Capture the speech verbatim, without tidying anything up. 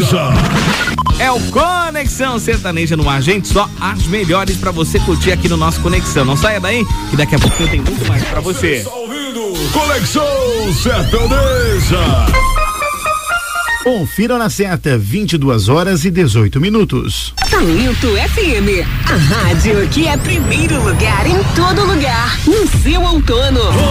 Sertaneja. É o Conexão Sertaneja no ar, gente. Só as melhores pra você curtir aqui no nosso Conexão. Não saia daí, que daqui a pouquinho tem muito mais pra você. Você está ouvindo Conexão Sertaneja. Confira na certa, vinte e duas horas e dezoito minutos. Talento F M, a rádio que é primeiro lugar em todo lugar, no seu outono.